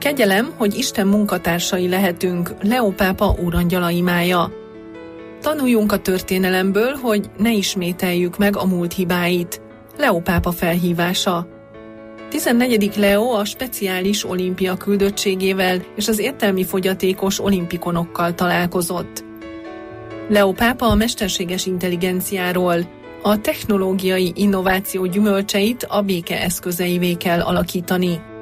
Kegyelem, hogy Isten munkatársai lehetünk, Leó pápa úrangyala imája. Tanuljunk a történelemből, hogy ne ismételjük meg a múlt hibáit. Leó pápa felhívása. 14. Leó a speciális olimpia küldöttségével és az értelmi fogyatékos olimpikonokkal találkozott. Leó pápa a mesterséges intelligenciáról, a technológiai innováció gyümölcseit a béke eszközeivé kell alakítani.